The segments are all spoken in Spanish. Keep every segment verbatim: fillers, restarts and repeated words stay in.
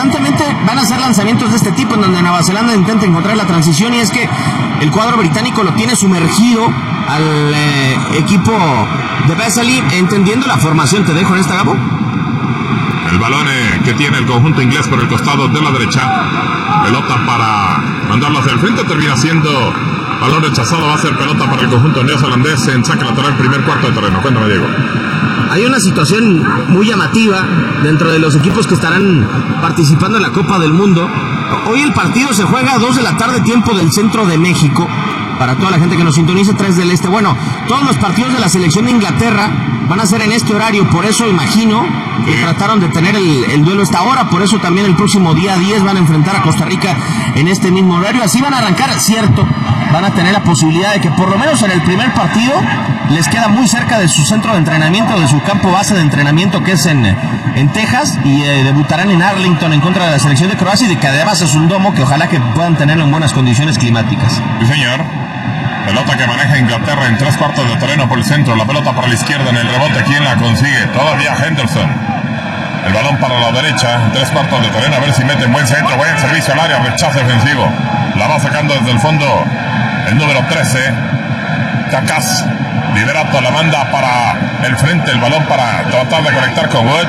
constantemente van a hacer lanzamientos de este tipo en donde Nueva Zelanda intenta encontrar la transición, y es que el cuadro británico lo tiene sumergido al eh, equipo de Vesely, entendiendo la formación. Te dejo en esta, Gabo. El balón eh, que tiene el conjunto inglés por el costado de la derecha. Pelota para mandarlo hacia el frente. Termina siendo balón rechazado. Va a ser pelota para el conjunto neozelandés en saque lateral, primer cuarto de terreno. Cuéntame, Diego. Hay una situación muy llamativa dentro de los equipos que estarán participando en la Copa del Mundo. Hoy el partido se juega a dos de la tarde, tiempo del centro de México. Para toda la gente que nos sintoniza, tres del este. Bueno, todos los partidos de la selección de Inglaterra van a ser en este horario. Por eso imagino que trataron de tener el, el duelo a esta hora. Por eso también el próximo día diez van a enfrentar a Costa Rica en este mismo horario. Así van a arrancar, cierto. Van a tener la posibilidad de que por lo menos en el primer partido les queda muy cerca de su centro de entrenamiento, de su campo base de entrenamiento, que es en, en Texas, y eh, debutarán en Arlington en contra de la selección de Croacia, y de que además es un domo que ojalá que puedan tenerlo en buenas condiciones climáticas. Sí, señor. Pelota que maneja Inglaterra en tres cuartos de terreno por el centro. La pelota para la izquierda en el rebote. ¿Quién la consigue? Todavía Henderson. El balón para la derecha. En tres cuartos de terreno. A ver si mete buen centro. Buen servicio al área. Rechazo defensivo. La va sacando desde el fondo el número trece. Cacas. Liberato la manda para el frente. El balón para tratar de conectar con Wood.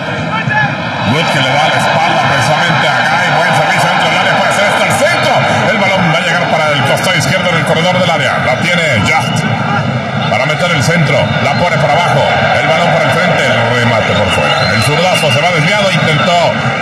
Wood que le da la espalda precisamente a Guy. Buen servicio dentro del área. Puede ser hasta el centro. El balón va a llegar para el costado izquierdo en el corredor del área. La tiene Just para meter el centro. La pone para abajo. El balón por el frente. El remate por fuera. El zurdazo se va desviado. Intentó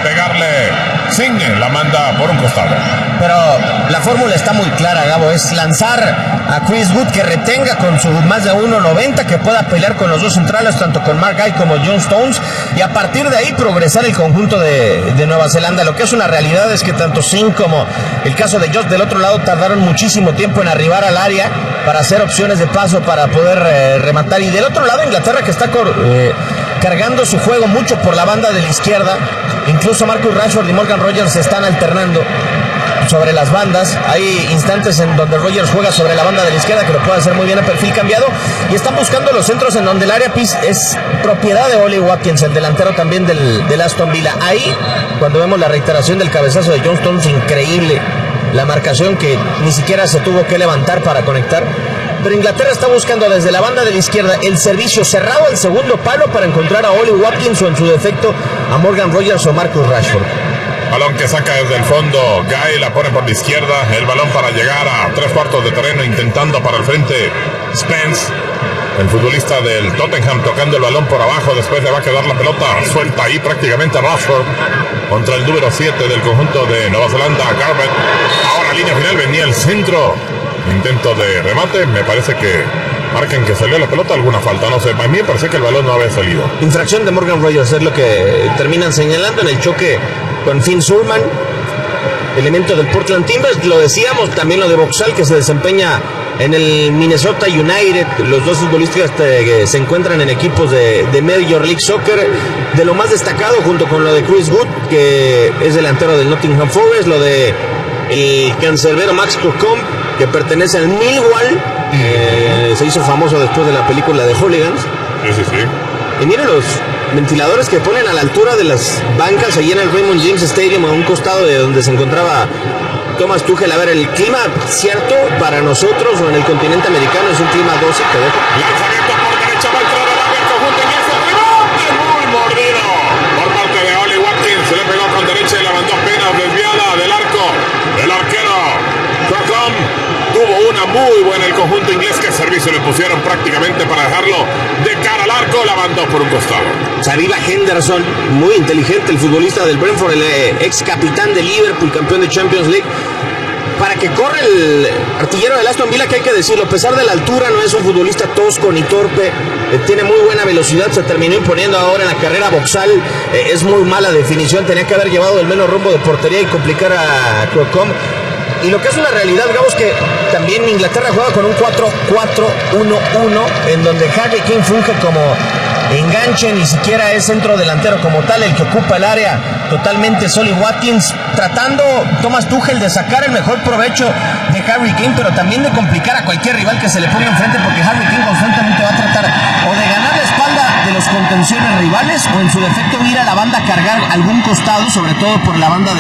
pegarle Signe. La manda por un costado. Pero la fórmula está muy clara, Gabo. Es lanzar a Chris Wood, que retenga con su más de uno noventa, que pueda pelear con los dos centrales, tanto con Mark Guy como John Stones, y a partir de ahí progresar el conjunto de, de Nueva Zelanda. Lo que es una realidad es que tanto Singh como el caso de Josh del otro lado tardaron muchísimo tiempo en arribar al área para hacer opciones de paso, para poder eh, rematar. Y del otro lado Inglaterra, que está cor, eh, cargando su juego mucho por la banda de la izquierda. Incluso Marcus Rashford y Morgan Rogers se están alternando sobre las bandas. Hay instantes en donde Rogers juega sobre la banda de la izquierda, que lo puede hacer muy bien a perfil cambiado, y están buscando los centros en donde el área es propiedad de Ollie Watkins, el delantero también del, del Aston Villa. Ahí, cuando vemos la reiteración del cabezazo de John Stones, increíble la marcación, que ni siquiera se tuvo que levantar para conectar. Pero Inglaterra está buscando desde la banda de la izquierda el servicio cerrado al segundo palo para encontrar a Ollie Watkins, o en su defecto a Morgan Rogers o Marcus Rashford. Balón que saca desde el fondo Guy, la pone por la izquierda. El balón para llegar a tres cuartos de terreno, intentando para el frente Spence, el futbolista del Tottenham, tocando el balón por abajo. Después le va a quedar la pelota suelta ahí prácticamente a Rashford contra el número siete del conjunto de Nueva Zelanda, Garbutt. Ahora línea final, venía el centro, intento de remate. Me parece que marcan que salió la pelota, alguna falta, no sé. A mí me parece que el balón no había salido. Infracción de Morgan Rogers es lo que terminan señalando en el choque con Finn Surman, elemento del Portland Timbers. Lo decíamos, también lo de Boxall, que se desempeña en el Minnesota United. Los dos futbolistas que se encuentran en equipos de, de Major League Soccer. De lo más destacado, junto con lo de Chris Wood, que es delantero del Nottingham Forest, lo de el cancerbero Max Crocombe, que pertenece al Millwall, eh, se hizo famoso después de la película de Hooligans. Sí, sí, sí. Y miren los ventiladores que ponen a la altura de las bancas allí en el Raymond James Stadium, a un costado de donde se encontraba Thomas Tuchel. A ver, el clima, cierto, para nosotros o en el continente americano es un clima dócil. Lanzamiento por derecha, va a entrar al área el conjunto inglés. El rebote muy mordido por parte de Ollie Watkins. Se le pegó con derecha y la mandó apenas desviada del arco del arquero Crocombe. Tuvo una muy buena el conjunto inglés. Que servicio le pusieron prácticamente para dejarlo de cara al arco. La mandó por un costado. Sariba Henderson, muy inteligente, el futbolista del Brentford, el eh, ex capitán de Liverpool, campeón de Champions League, para que corra el artillero del Aston Villa, que hay que decirlo, a pesar de la altura, no es un futbolista tosco ni torpe, eh, tiene muy buena velocidad. Se terminó imponiendo ahora en la carrera Boxall. Eh, es muy mala definición, tenía que haber llevado el menos rumbo de portería y complicar a Crocombe. Y lo que es una realidad, Gabo, que también Inglaterra juega con un cuatro cuatro uno uno, en donde Harry Kane funge como enganche, ni siquiera es centro delantero como tal el que ocupa el área. Totalmente Ollie Watkins, tratando Thomas Tuchel de sacar el mejor provecho de Harry Kane, pero también de complicar a cualquier rival que se le ponga enfrente, porque Harry Kane constantemente va a tratar o de ganar la espalda de los contenciones rivales, o en su defecto ir a la banda a cargar algún costado, sobre todo por la banda de